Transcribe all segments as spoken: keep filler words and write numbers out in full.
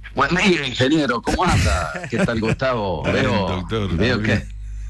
Buen día, ingeniero, ¿cómo anda? ¿Qué tal, Gustavo? Bien, Veo, doctor, veo que,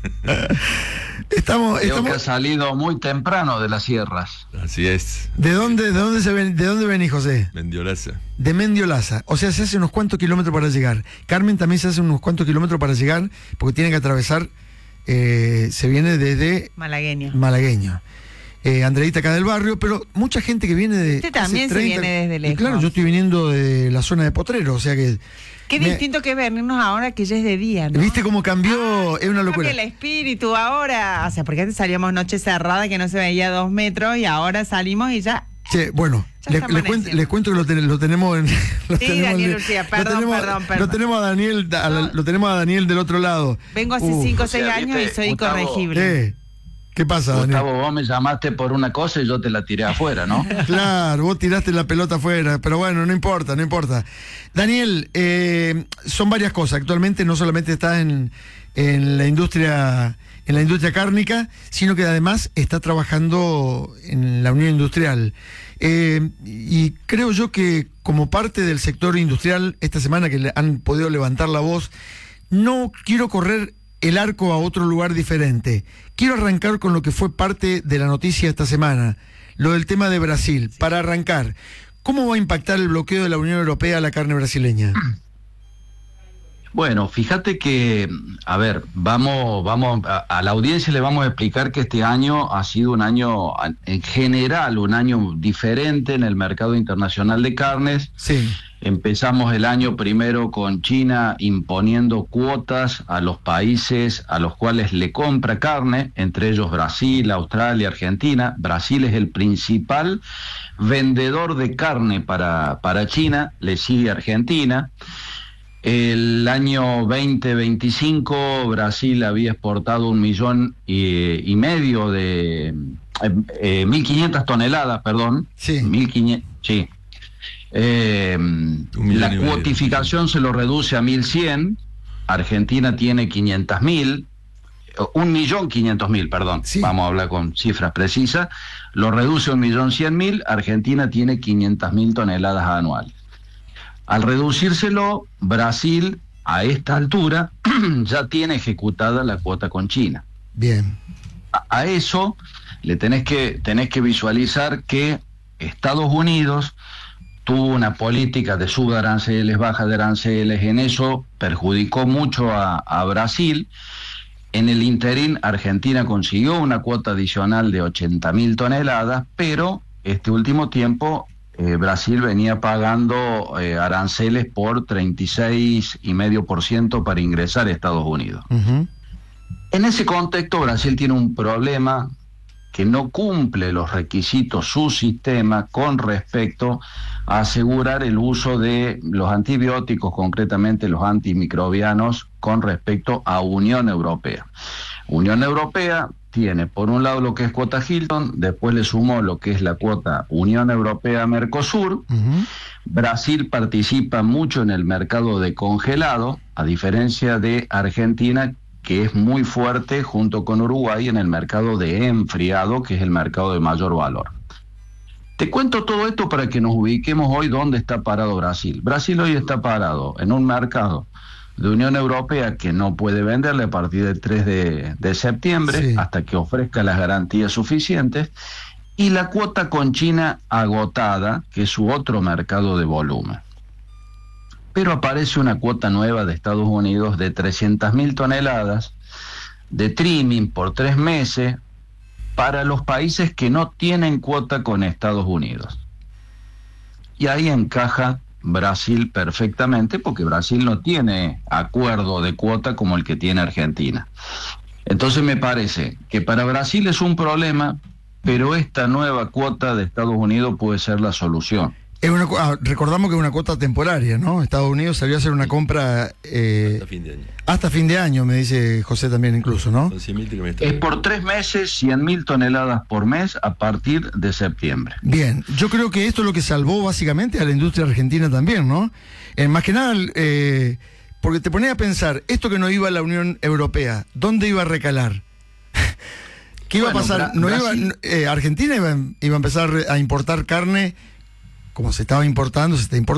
Estamos, veo estamos... que ha salido muy temprano de las sierras. Así es. ¿De dónde, de dónde se ven, de dónde venís, José? Mendiolaza. De Mendiolaza. O sea, se hace unos cuantos kilómetros para llegar. Carmen también se hace unos cuantos kilómetros para llegar, porque tiene que atravesar, eh, se viene desde Malagueño. Malagueño. Eh, Andreita acá del barrio, pero mucha gente que viene de. Usted también se viene desde y lejos. claro, yo estoy viniendo de la zona de Potrero, o sea que. Qué me- distinto que venirnos ahora que ya es de día, ¿no? ¿Viste cómo cambió? Es una locura. Cambia el espíritu ahora. O sea, porque antes salíamos noche cerrada que no se veía a dos metros y ahora salimos y ya. Che, bueno, Ya les, está les cuento, amaneciendo. les cuento que lo, ten- lo tenemos en. Lo Sí, tenemos Daniel en- Urcía, lo perdón, tenemos- perdón, perdón. Lo tenemos a Daniel, a la- lo tenemos a Daniel del otro lado. Vengo hace Uh, cinco o o sea, seis años y viste, soy Gustavo, incorregible. ¿Qué? ¿Qué pasa, Daniel? Gustavo, vos me llamaste por una cosa y yo te la tiré afuera, ¿no? Claro, vos tiraste la pelota afuera, pero bueno, no importa, no importa. Daniel, eh, son varias cosas. Actualmente no solamente estás en, en la industria, en la industria cárnica, sino que además está trabajando en la Unión Industrial. Eh, y creo yo que como parte del sector industrial, esta semana que le han podido levantar la voz, no quiero correr el arco a otro lugar diferente. Quiero arrancar con lo que fue parte de la noticia esta semana, lo del tema de Brasil. Para arrancar, ¿cómo va a impactar el bloqueo de la Unión Europea a la carne brasileña? Bueno, fíjate que, a ver, vamos, vamos, a, a la audiencia le vamos a explicar que este año ha sido un año, en general, un año diferente en el mercado internacional de carnes. Sí. Empezamos el año primero con China imponiendo cuotas a los países a los cuales le compra carne, entre ellos Brasil, Australia, Argentina. Brasil es el principal vendedor de carne para, para China, le sigue Argentina. El año veinte veinticinco Brasil había exportado un millón y, y medio de... Eh, eh, mil quinientas toneladas, perdón. Sí. mil quinientas, sí. Eh, la cuotificación se lo reduce a mil cien, Argentina tiene quinientas mil, un millón quinientos mil, perdón, sí. Vamos a hablar con cifras precisas, lo reduce a un millón cien mil, Argentina tiene quinientas mil toneladas anuales. Al reducírselo, Brasil a esta altura ya tiene ejecutada la cuota con China. Bien. A, a eso le tenés que, tenés que visualizar que Estados Unidos tuvo una política de sub de aranceles, baja de aranceles, en eso perjudicó mucho a, a Brasil. En el interín, Argentina consiguió una cuota adicional de ochenta mil toneladas, pero este último tiempo eh, Brasil venía pagando eh, aranceles por treinta y seis coma cinco por ciento para ingresar a Estados Unidos. Uh-huh. En ese contexto, Brasil tiene un problema que no cumple los requisitos su sistema con respecto a asegurar el uso de los antibióticos, concretamente los antimicrobianos, con respecto a Unión Europea. Unión Europea tiene por un lado lo que es cuota Hilton, después le sumó lo que es la cuota Unión Europea-Mercosur. Uh-huh. Brasil participa mucho en el mercado de congelado, a diferencia de Argentina, que es muy fuerte junto con Uruguay en el mercado de enfriado, que es el mercado de mayor valor. Te cuento todo esto para que nos ubiquemos hoy dónde está parado Brasil. Brasil hoy está parado en un mercado de Unión Europea que no puede venderle a partir del tres de septiembre, sí, hasta que ofrezca las garantías suficientes, y la cuota con China agotada, que es su otro mercado de volumen. Pero aparece una cuota nueva de Estados Unidos de trescientas mil toneladas de trimming por tres meses para los países que no tienen cuota con Estados Unidos. Y ahí encaja Brasil perfectamente, porque Brasil no tiene acuerdo de cuota como el que tiene Argentina. Entonces me parece que para Brasil es un problema, pero esta nueva cuota de Estados Unidos puede ser la solución. Es una, ah, recordamos que es una cuota temporaria, ¿no? Estados Unidos salió a hacer una compra eh, hasta fin de año. Hasta fin de año, me dice José también incluso, ¿no? Son cien mil trimestrales. Es por tres meses, cien mil toneladas por mes a partir de septiembre. Bien, yo creo que esto es lo que salvó básicamente a la industria argentina también, ¿no? Eh, más que nada, eh, porque te ponés a pensar, esto que no iba a la Unión Europea, ¿dónde iba a recalar? ¿Qué iba Bueno, a pasar? Bra- No iba, Brasil- eh, Argentina iba, iba a empezar a importar carne como se estaba importando, se está importando.